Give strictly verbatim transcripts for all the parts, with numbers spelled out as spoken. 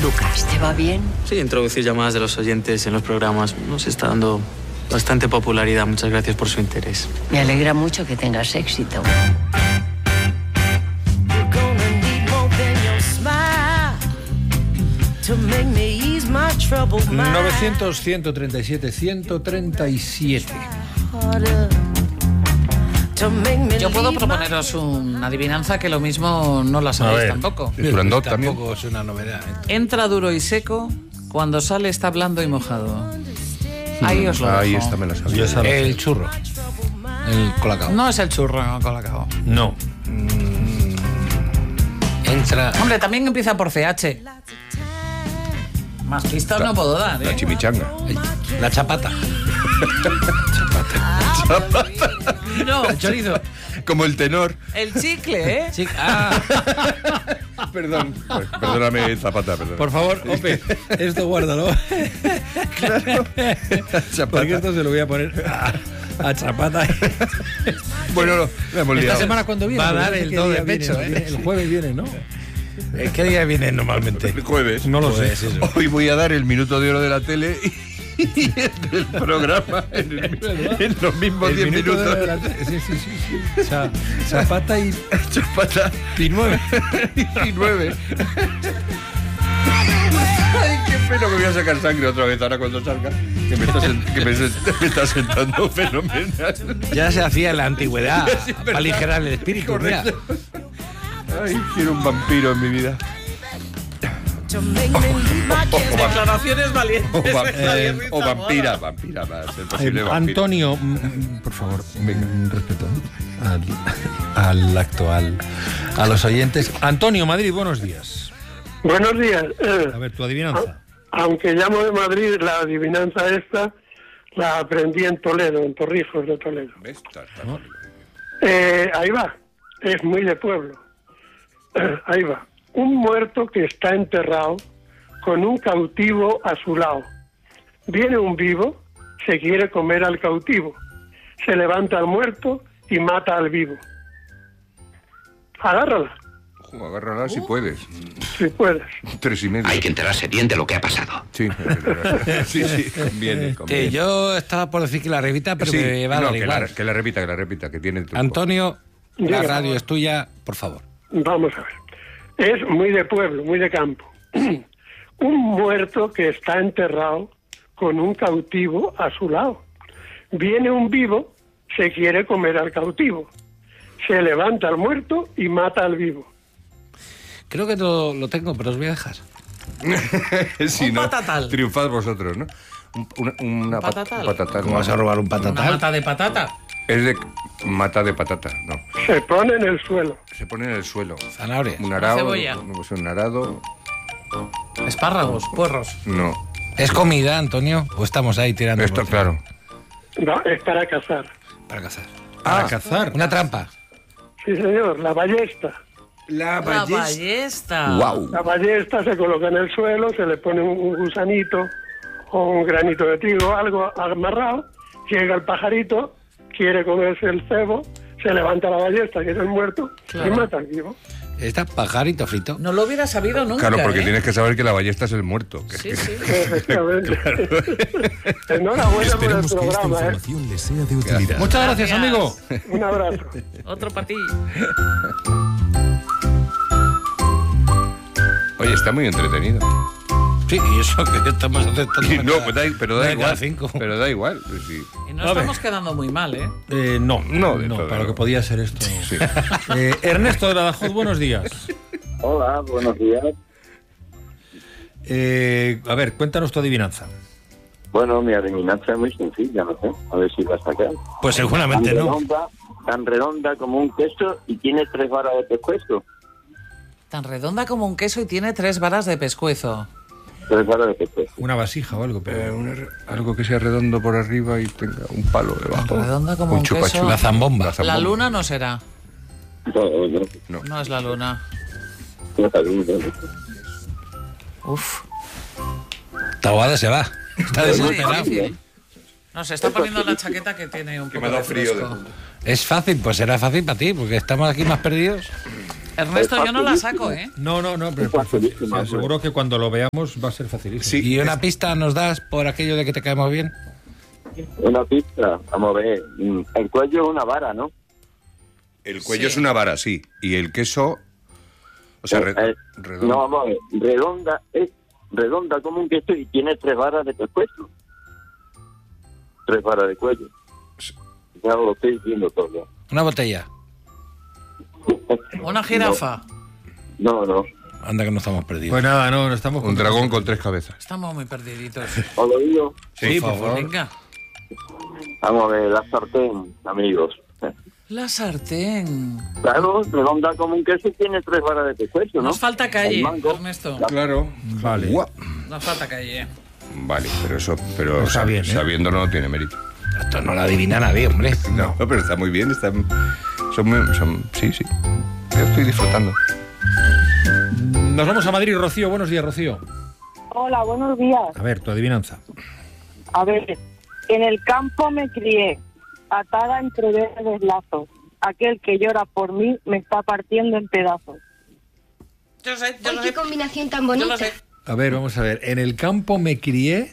Lucas, ¿te va bien? Sí, introducir llamadas de los oyentes en los programas nos está dando bastante popularidad. Muchas gracias por su interés. Me alegra mucho que tengas éxito. novecientos, ciento treinta y siete, ciento treinta y siete. Yo puedo proponeros una adivinanza que lo mismo no la sabéis tampoco. Turandot tampoco es una novedad. Entra duro y seco, cuando sale está blando y mojado. Ahí os lo dejo. Ahí está, me la sabía. El churro. El colacao. No es el churro, no, colacao. No. Mm, entra... Hombre, también empieza por C H. Más pistas no puedo dar, ¿eh? La chimichanga. La chapata. Chapata. No. El chorizo. Como el tenor. El chicle, ¿eh? Sí. Ah. Perdón. Perdóname, Zapata, perdón. Por favor, Ope, esto guárdalo. Claro. Porque esto se lo voy a poner a, a Chapata. Bueno, no, me hemos liado. ¿Esta semana cuándo viene? Va a dar Porque el ¿qué do día de pecho, viene? ¿eh? El jueves viene, ¿no? ¿Qué día viene normalmente? El jueves. No lo Pues sé. eso. Hoy voy a dar el minuto de oro de la tele y, y el programa en, el, en los mismos diez minuto minutos. de la- Sí, sí, sí. sí. Cha- Chapata y... Chapata y nueve. y nueve. Ay, qué pena, me voy a sacar sangre otra vez ahora cuando salga. Que me está, sent- que me, sent- me está sentando fenomenal. Ya se hacía en la antigüedad Ya, sí, es verdad. para aligerar el espíritu. Mira. Correcto. Ay, quiero un vampiro en mi vida. Declaraciones valientes. O, va- Eh, o vampira, vampira, va a ser Eh, posible vampira. Antonio, mm, mm, por favor, mm, respeto al, al actual, a los oyentes. Antonio, Madrid, buenos días. Buenos días. Eh, A ver, tu adivinanza. aunque llamo de Madrid, la adivinanza esta la aprendí en Toledo, en Torrijos de Toledo. ¿Ves? Está- está- Eh, ahí va, es muy de pueblo. Eh, ahí va. Un muerto que está enterrado con un cautivo a su lado. Viene un vivo, se quiere comer al cautivo. Se levanta al muerto y mata al vivo. Agárrala, Ojo, agárrala si puedes. si puedes. Tres y medio. Hay que enterarse bien de lo que ha pasado. Sí, sí, sí, conviene, conviene. Que yo estaba por decir que la repita, pero Sí, me va a no, dar que igual. la, que la repita, que la repita, que tiene truco. Antonio, la Diga. radio es tuya, por favor. Vamos a ver. Es muy de pueblo, muy de campo. Un muerto que está enterrado con un cautivo a su lado. Viene un vivo, se quiere comer al cautivo. Se levanta al muerto y mata al vivo. Creo que lo, lo tengo, pero os voy a dejar. Sí, Un ¿no? patatal. Triunfad vosotros, ¿no? Un- Una, una pat- patatal. patatal. ¿Cómo vas a robar un Una patatal? mata de patata. Es de mata de patata, no. Se pone en el suelo. Se pone en el suelo. Zanahoria. Un arado. cebolla. No, pues un arado. Espárragos, puerros. No. ¿Es comida, Antonio? ¿O estamos ahí tirando? Esto, por- claro. No, es para cazar. Para cazar. Para cazar. Una trampa. Sí, señor, la ballesta. La La ballesta. ¡Wow! La ballesta se coloca en el suelo, se le pone un, un gusanito o un granito de trigo, algo amarrado. Llega el pajarito, quiere comerse el cebo, se levanta la ballesta, que es el muerto, Claro. y mata al vivo. Está pajarito frito. No lo hubiera sabido nunca. Claro, porque ¿eh? tienes que saber que la ballesta es el muerto. que- Sí, sí. Efectivamente. Enhorabuena por el Esperemos que esta programa, ¿eh? información le sea de utilidad. Muchas gracias, Gracias. amigo. Un abrazo. Otro para ti. Oye, está muy entretenido. Sí, y eso que estamos aceptando. Y no, pues da- pero da Cada igual. cinco. Pero da igual. pues sí. Y no A ver. estamos quedando muy mal, ¿eh? Eh, no, No, de no, todo, para no. lo que podía ser esto. Sí. Eh, Ernesto de Badajoz, buenos días. Hola, buenos días. Eh, a ver, cuéntanos tu adivinanza. Bueno, mi adivinanza es muy sencilla, no sé, a ver si la sacas. Pues seguramente tan no. redonda, tan redonda como un queso y tiene tres varas de pescuezo. Tan redonda como un queso y tiene tres varas de pescuezo. Tres varas de pescuezo. Una vasija o algo, pero... Eh, una re- algo que sea redondo por arriba y tenga un palo debajo. Tan redonda como un chupa queso. chupa. La zambomba. La zambomba. La luna no será. No, no, No. No es la luna. no está bien, no. Uf. Taboada se va. Está Es desesperado. difícil. No, se está poniendo la chaqueta que tiene un Que poco me ha de dado frío de fresco. punto. Es fácil, pues será fácil para ti, porque estamos aquí más perdidos. Ernesto, yo no la saco, ¿eh? No, no, no, pero facilísimo, pues, seguro que cuando lo veamos va a ser facilísimo. Sí. ¿Y una pista nos das por aquello de que te caemos bien? Una pista, vamos a ver. Mm, El cuello es una vara, ¿no? El cuello Sí. es una vara, sí. Y el queso... O sea, re- Eh, eh, redondo. No, vamos a ver. Redonda es redonda como un queso y tiene tres varas de pescuezo. Tres varas de cuello. Ya lo estoy diciendo todo. Una botella. Una jirafa. No, no. Anda que no estamos perdidos. Pues nada, no, no estamos... Un dragón con tres cabezas. Estamos muy perdiditos. ¿Os lo digo? Sí, por favor. Venga. Vamos a ver, la sartén, amigos. La sartén. Claro, redonda como un queso y tiene tres varas de pescuezo, ¿no? Nos falta calle, El mango. Ernesto. Claro. Vale. Guau. Nos falta calle. Vale, pero eso... Pero Está sab- bien, ¿eh? sabiéndolo no tiene mérito. Esto no lo adivina nadie, hombre. No, pero está muy bien. Está, son, muy- son, sí, sí. Yo estoy disfrutando. Nos vamos a Madrid, Rocío. Buenos días, Rocío. Hola, buenos días. A ver, tu adivinanza. A ver, en el campo me crié, atada entre verdes lazos. Aquel que llora por mí me está partiendo en pedazos. Yo sé, yo ¡Ay, lo qué sé. combinación tan Yo bonita! lo sé. A ver, vamos a ver. En el campo me crié...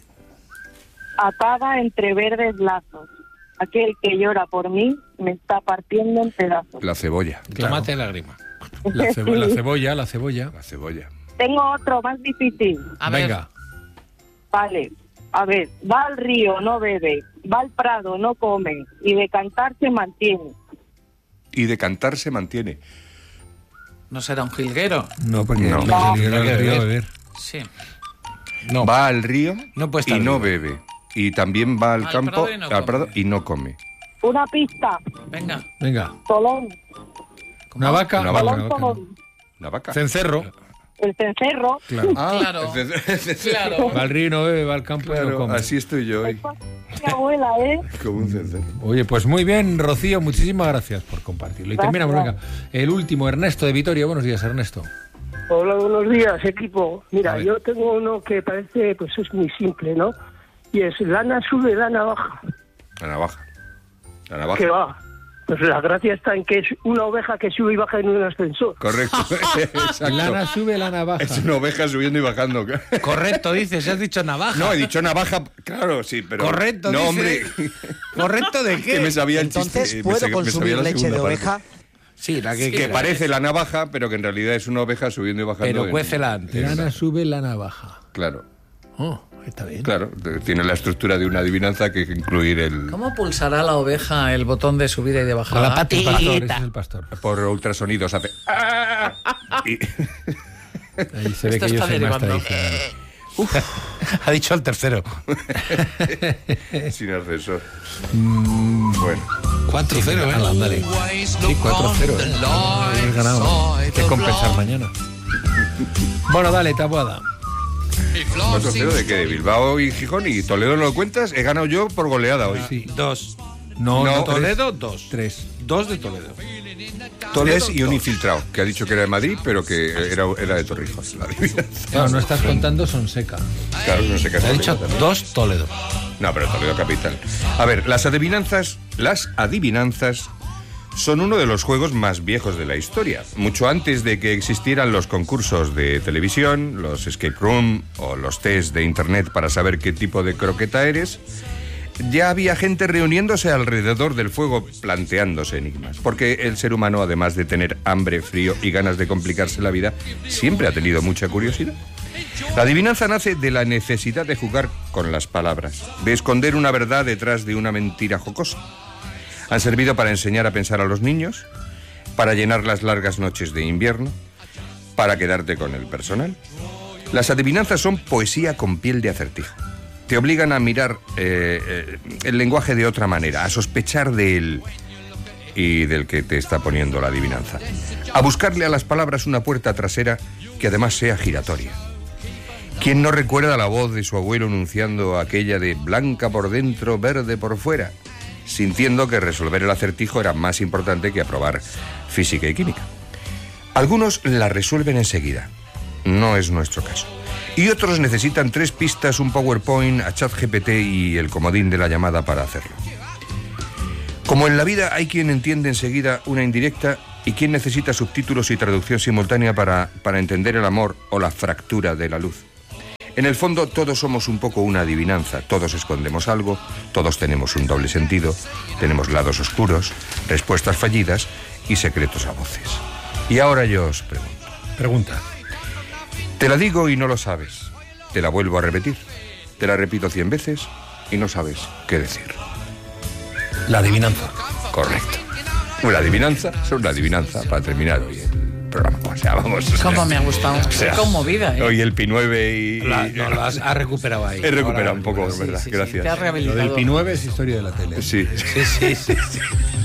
Atada entre verdes lazos. Aquel que llora por mí me está partiendo en pedazos. La cebolla. Claro. Tomate de lágrima. La, cebo- la cebolla, la cebolla. La cebolla. Tengo otro más difícil. A ver. Venga. Vale, a ver, va al río, no bebe, va al prado, no come, y de cantar se mantiene. Y de cantar se mantiene. No será un jilguero. No, porque No. el- No. el- el- el- Hay que el- beber. beber. Sí. No. Va al río No puede estar y no vivo. bebe. Y también va al, Al campo, prado y no al come. prado y no come. Una pista, Venga. Venga. Tolón, Una vaca. Una Una vaca. Tolón, vaca. Tolón. Una vaca. Cencerro. El cencerro. Claro. Ah, Claro. entonces- Claro. Va al río, no bebe, va al campo y no Claro, come. así estoy yo hoy. Mi abuela, ¿eh? Como un cencerro. Oye, pues muy bien, Rocío, muchísimas gracias por compartirlo. Y Gracias. terminamos, venga. El último, Ernesto de Vitoria. Buenos días, Ernesto. Hola, buenos días, equipo. A Mira, ver. yo tengo uno que parece, pues es muy simple, ¿no? Y es lana sube, lana baja. La navaja. La navaja. ¿Qué va? Pues la gracia está en que es una oveja que sube y baja en un ascensor. Correcto. Exacto. Lana sube, lana baja. Es una oveja subiendo y bajando. Correcto, dices, has dicho navaja. No, he dicho navaja, claro, sí, pero... Correcto, No, dice. hombre. ¿Correcto de qué? Que me sabía el Entonces, chiste. me ¿puedo sa- me consumir sabía la leche segunda de parte. oveja? Sí, la que, Que quieras. parece la navaja, pero que en realidad es una oveja subiendo y bajando. Pero en- cuécela antes. Lana sube, lana baja. Claro, Oh, está bien. claro. Tiene la estructura de una adivinanza que hay que incluir el... ¿Cómo pulsará la oveja el botón de subida y de bajada? Con la El pastor, ese patita. es el pastor. Por ultrasonidos hace... ¡Ah! Y- Ahí se ve Esto que yo está soy más derivando. tradicional. Ha dicho el tercero. Sin ascensor. Bueno. cuatro cero, ¿eh? Ala, ándale. Sí, cuatro cero. ¿eh? Habéis ganado. Hay que compensar mañana. Bueno, dale, tabuada. cuatro cero de qué? De Bilbao y Gijón y Toledo no lo cuentas. He ganado yo por goleada hoy. Sí. Dos. No, No, no, tres. Toledo, dos. Tres. Dos de Toledo. Tres y un infiltrado, que ha dicho que era de Madrid, pero que era, era de Torrijos. La adivinanza. No, no estás contando Sonseca. Claro, no sé qué Ha dicho dos Toledo. No, pero Toledo capital. A ver, las adivinanzas, las adivinanzas son uno de los juegos más viejos de la historia. Mucho antes de que existieran los concursos de televisión, los escape room o los test de internet para saber qué tipo de croqueta eres, ya había gente reuniéndose alrededor del fuego planteándose enigmas. Porque el ser humano, además de tener hambre, frío y ganas de complicarse la vida, siempre ha tenido mucha curiosidad. La adivinanza nace de la necesidad de jugar con las palabras, de esconder una verdad detrás de una mentira jocosa. Han servido para enseñar a pensar a los niños, para llenar las largas noches de invierno, para quedarte con el personal. Las adivinanzas son poesía con piel de acertijo. Te obligan a mirar eh, eh, el lenguaje de otra manera, a sospechar de él y del que te está poniendo la adivinanza. A buscarle a las palabras una puerta trasera que además sea giratoria. ¿Quién no recuerda la voz de su abuelo anunciando aquella de blanca por dentro, verde por fuera? Sintiendo que resolver el acertijo era más importante que aprobar física y química. Algunos la resuelven enseguida. No es nuestro caso. Y otros necesitan tres pistas, un PowerPoint, a ChatGPT y el comodín de la llamada para hacerlo. Como en la vida hay quien entiende enseguida una indirecta ¿Y quién necesita subtítulos y traducción simultánea para, para entender el amor o la fractura de la luz? En el fondo, todos somos un poco una adivinanza. Todos escondemos algo, todos tenemos un doble sentido, tenemos lados oscuros, respuestas fallidas y secretos a voces. Y ahora yo os pregunto. Pregunta. Te la digo y no lo sabes. Te la vuelvo a repetir. Te la repito cien veces y no sabes qué decir. La adivinanza. Correcto. Una adivinanza, es una adivinanza para terminar hoy el programa. O sea, vamos. O sea, Cómo me ha gustado. o sea, Conmovida, ¿eh? Hoy el Pi nueve y... La, no, lo has, has recuperado ahí. He recuperado Ahora, un poco, sí, ¿verdad? sí, sí, Gracias. te has Lo rehabilitado. del Pi nueve es historia de la tele. Sí. Sí, sí, sí. sí.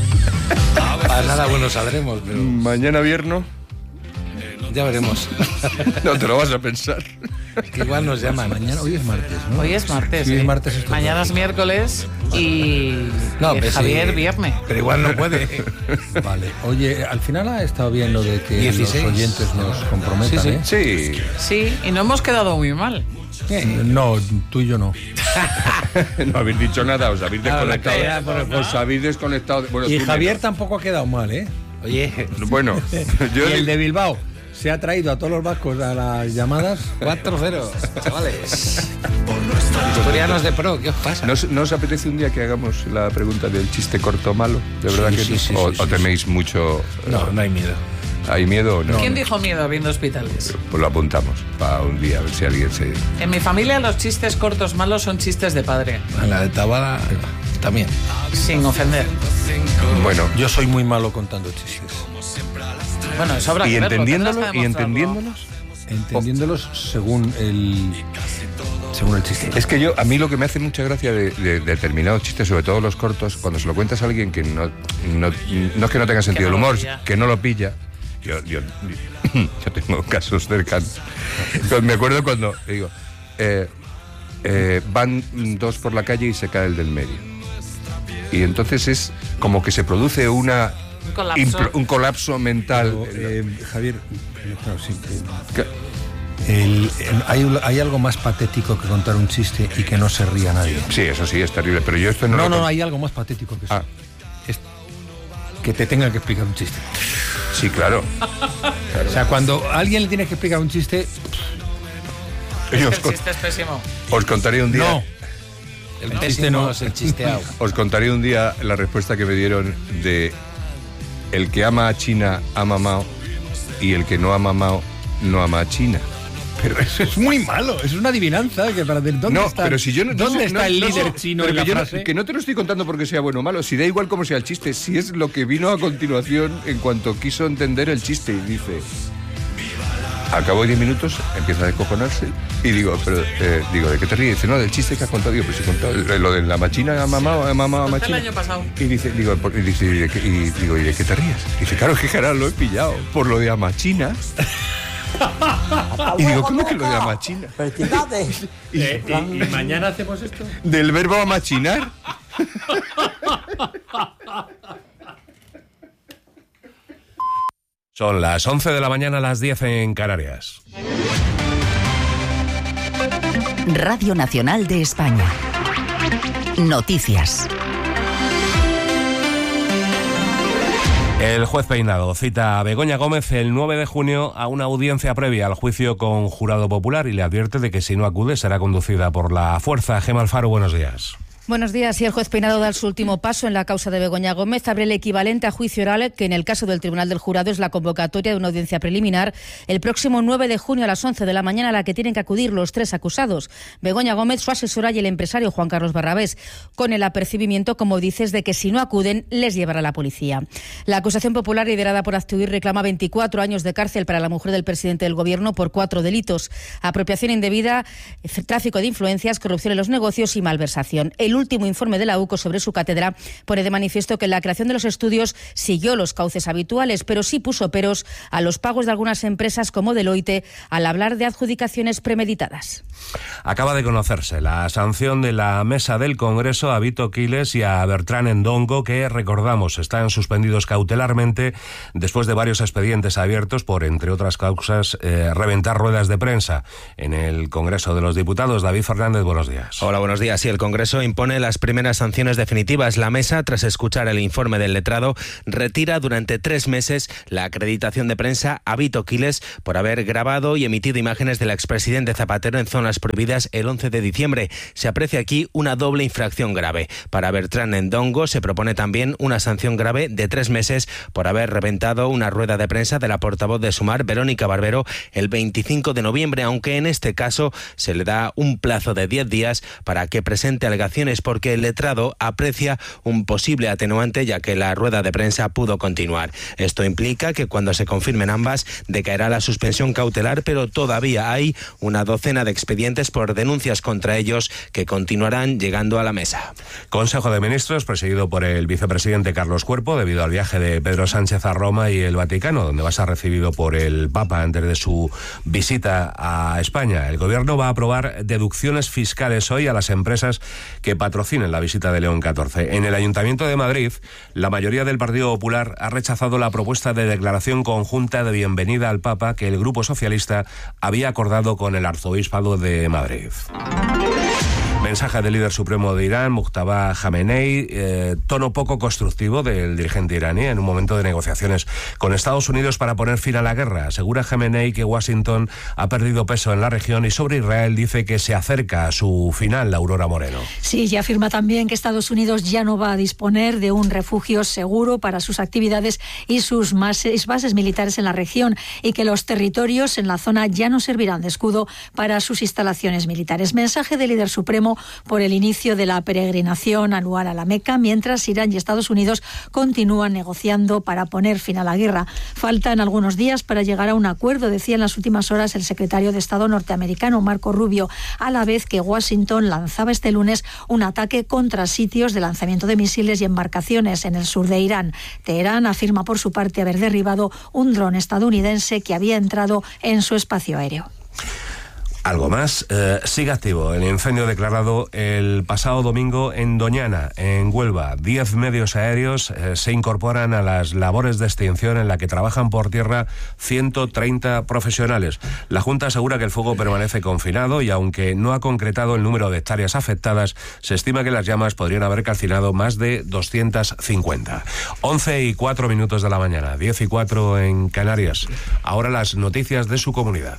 Para nada bueno saldremos, pero Mañana viernes, ya veremos. no te lo vas a pensar. Que igual nos llaman. Mañana, hoy es martes, ¿no? Hoy es martes. Sí, ¿eh? es martes esto. Mañana es miércoles y, No, y pero Javier sí, viernes. Pero igual no puede. Vale. Oye, al final ha estado bien lo de que dieciséis. los oyentes nos comprometan, Sí, sí. ¿eh? Sí. Sí, y no hemos quedado muy mal. No, tú y yo no. No habéis dicho nada, os habéis Ah, la desconectado. caída por el- Os habéis desconectado. Bueno, Y tú Javier menos. tampoco ha quedado mal, ¿eh? Oye, Bueno, yo Y el digo- de Bilbao se ha traído a todos los vascos a las llamadas. cuatro cero, chavales. Asturianos de pro, ¿qué os pasa? ¿No os, no os apetece un día que hagamos la pregunta del chiste corto malo? ¿De verdad Sí, que sí, no? sí, o, sí, o sí, teméis mucho? No, no hay miedo. ¿Hay miedo o no? ¿Quién dijo miedo abriendo hospitales? Pues lo apuntamos para un día, a ver si alguien se... En mi familia los chistes cortos malos son chistes de padre, En la de Tabada también. sin ofender. Bueno, Yo soy muy malo contando chistes. Bueno, eso habrá y que verlo, entendiéndolos, tendrás que y demostrarlo. entendiéndolos. Entendiéndolos según el según el chiste. Es que yo, a mí lo que me hace mucha gracia de, de determinados chistes, sobre todo los cortos, cuando se lo cuentas a alguien que no, no, no es que no tenga sentido no del lo humor, pilla. que no lo pilla. Yo, yo, yo tengo casos cercanos. Entonces, me acuerdo cuando digo, eh, eh, van dos por la calle y se cae el del medio. Y entonces es como que se produce una Un colapso. implo- un colapso mental. Pero, eh, Javier, claro, sí, Que- el- el- hay, hay algo más patético que contar un chiste y que no se ría nadie. Sí, eso sí, es terrible, pero yo esto no No, lo no, con- hay algo más patético que eso. Ah. Es que te tengan que explicar un chiste. Sí, claro. O sea, cuando a alguien le tienes que explicar un chiste, Yo El os, con- chiste es pésimo. os contaré un día. no. El No. pésimo Chiste no. es el chisteado. Os contaré un día la respuesta que me dieron de el que ama a China ama a Mao y el que no ama a Mao no ama a China. Pero eso es muy malo, es una adivinanza que para decir, ¿dónde no, está, pero si yo no, ¿dónde no, está no, el no, líder no, chino pero en la que yo no- frase? que no te lo estoy contando porque sea bueno o malo, si da igual cómo sea el chiste, si es lo que vino a continuación en cuanto quiso entender el chiste y dice, acabo diez minutos, empieza a descojonarse y digo, pero eh, digo, ¿de qué te ríes? Dice, no, del chiste que has contado. Digo, pues he contado eh, lo de la machina, mamá, mamá, Conté el machina. año pasado. Y dice, digo, por- y dice, ¿y, de qué, y digo, ¿y de qué te ríes? Y dice, claro, es que ahora lo he pillado por lo de amachina. Y digo, ¿cómo que lo de amachina? ¿Y, y- y mañana hacemos esto? ¿Del verbo amachinar? Son las once de la mañana, las diez en Canarias. Radio Nacional de España. Noticias. El juez Peinado cita a Begoña Gómez el nueve de junio a una audiencia previa al juicio con jurado popular y le advierte de que si no acude será conducida por la fuerza. Gemma Alfaro, buenos días. Buenos días. Y el juez Peinado da su último paso en la causa de Begoña Gómez. Abre el equivalente a juicio oral, que en el caso del Tribunal del Jurado es la convocatoria de una audiencia preliminar el próximo nueve de junio a las once de la mañana, a la que tienen que acudir los tres acusados: Begoña Gómez, su asesora y el empresario Juan Carlos Barrabés, con el apercibimiento, como dices, de que si no acuden les llevará la policía. La acusación popular, liderada por Aztiuir, reclama veinticuatro años de cárcel para la mujer del presidente del Gobierno por cuatro delitos: apropiación indebida, tráfico de influencias, corrupción en los negocios y malversación. El último informe de la U C O sobre su cátedra pone de manifiesto que la creación de los estudios siguió los cauces habituales, pero sí puso peros a los pagos de algunas empresas como Deloitte al hablar de adjudicaciones premeditadas. Acaba de conocerse la sanción de la mesa del Congreso a Vito Quiles y a Bertrán Endongo, que, recordamos, están suspendidos cautelarmente después de varios expedientes abiertos por, entre otras causas, eh, reventar ruedas de prensa en el Congreso de los Diputados. David Fernández, buenos días. Hola, buenos días. Sí, el Congreso impone propone las primeras sanciones definitivas. La mesa, tras escuchar el informe del letrado, retira durante tres meses la acreditación de prensa a Vito Quiles por haber grabado y emitido imágenes del expresidente Zapatero en zonas prohibidas el once de diciembre. Se aprecia aquí una doble infracción grave. Para Bertrán Endongo se propone también una sanción grave de tres meses por haber reventado una rueda de prensa de la portavoz de Sumar, Verónica Barbero, el veinticinco de noviembre, aunque en este caso se le da un plazo de diez días para que presente alegaciones, porque el letrado aprecia un posible atenuante, ya que la rueda de prensa pudo continuar. Esto implica que cuando se confirmen ambas decaerá la suspensión cautelar, pero todavía hay una docena de expedientes por denuncias contra ellos que continuarán llegando a la mesa. Consejo de Ministros presidido por el vicepresidente Carlos Cuerpo debido al viaje de Pedro Sánchez a Roma y el Vaticano, donde va a ser recibido por el Papa antes de su visita a España. El Gobierno va a aprobar deducciones fiscales hoy a las empresas que patrocinen la visita de León catorce. En el Ayuntamiento de Madrid, la mayoría del Partido Popular ha rechazado la propuesta de declaración conjunta de bienvenida al Papa que el Grupo Socialista había acordado con el Arzobispado de Madrid. Mensaje del líder supremo de Irán, Mujtaba Jamenei, eh, tono poco constructivo del dirigente iraní en un momento de negociaciones con Estados Unidos para poner fin a la guerra. Asegura Jamenei que Washington ha perdido peso en la región y sobre Israel dice que se acerca a su final. Aurora Moreno. Sí, y afirma también que Estados Unidos ya no va a disponer de un refugio seguro para sus actividades y sus bases militares en la región, y que los territorios en la zona ya no servirán de escudo para sus instalaciones militares. Mensaje del líder supremo por el inicio de la peregrinación anual a la Meca, mientras Irán y Estados Unidos continúan negociando para poner fin a la guerra. Faltan algunos días para llegar a un acuerdo, decía en las últimas horas el secretario de Estado norteamericano, Marco Rubio, a la vez que Washington lanzaba este lunes un ataque contra sitios de lanzamiento de misiles y embarcaciones en el sur de Irán. Teherán afirma por su parte haber derribado un dron estadounidense que había entrado en su espacio aéreo. Algo más, eh, sigue activo el incendio declarado el pasado domingo en Doñana, en Huelva. Diez medios aéreos eh, se incorporan a las labores de extinción en la que trabajan por tierra ciento treinta profesionales. La Junta asegura que el fuego permanece confinado y aunque no ha concretado el número de hectáreas afectadas, se estima que las llamas podrían haber calcinado más de doscientas cincuenta. once y cuatro minutos de la mañana, diez y cuatro en Canarias. Ahora las noticias de su comunidad.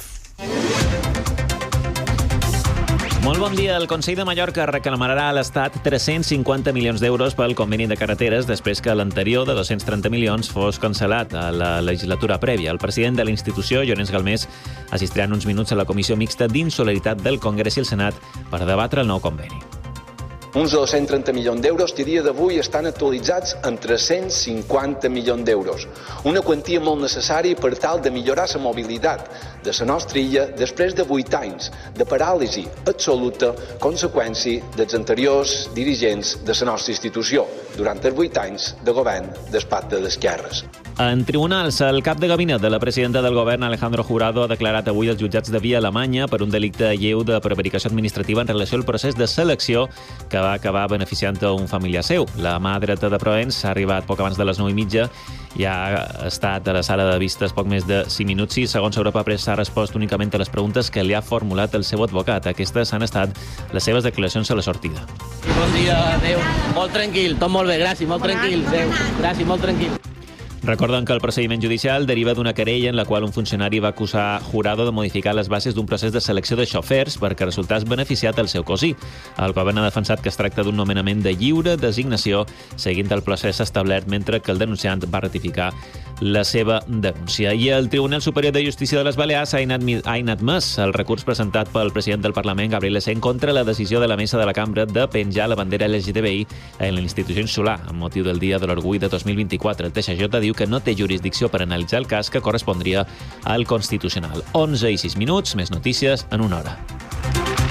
Molt bon dia. El Consell de Mallorca reclamarà a l'Estat tres-cents cinquanta milions d'euros pel conveni de carreteres després que l'anterior, de dos-cents trenta milions, fos cancel·lat a la legislatura prèvia. El president de la institució, Llorenç Galmés, assistirà en uns minuts a la comissió mixta d'insolidaritat del Congrés i el Senat per debatre el nou conveni. Uns dos-cents trenta milions d'euros que a dia d'avui estan actualitzats en tres-cents cinquanta milions d'euros. Una quantia molt necessària per tal de millorar la mobilitat de la nostra illa després de vuit anys de paràlisi absoluta, conseqüència dels anteriors dirigents de la nostra institució durant els vuit anys de govern del Pacte d'Esquerres. En tribunals, el cap de gabinet de la presidenta del govern, Alejandro Jurado, ha declarat avui als jutjats de Via Alemanya per un delicte lleu de prevaricació administrativa en relació al procés de selecció que va acabar beneficiant a un familiar seu. La mà dreta de Proens ha arribat poc abans de les nou i mitja i ha estat a la sala de vistes poc més de cinc minuts i, segons Europa Press, ha respost únicament a les preguntes que li ha formulat el seu advocat. Aquestes han estat les seves declaracions a la sortida. Bon dia, adéu. Molt tranquil, tot molt bé, gràcies, molt tranquil. Adéu, gràcies, molt tranquil. Recorden que el procediment judicial deriva d'una querella en la qual un funcionari va acusar Jurado de modificar les bases d'un procés de selecció de xofers perquè resultés beneficiat el seu cosí. El govern ha defensat que es tracta d'un nomenament de lliure designació seguint el procés establert, mentre que el denunciant va ratificar la seva denúncia. I el Tribunal Superior de Justícia de les Balears ha inadmès el recurs presentat pel president del Parlament, Gabriel Ecén, contra la decisió de la mesa de la cambra de penjar la bandera L G T B I en la institució insular amb motiu del Dia de l'Orgull de dos mil vint-i-quatre. El T S J diu que no té jurisdicció per analitzar el cas, que correspondria al Constitucional. onze i sis minuts, més notícies en una hora.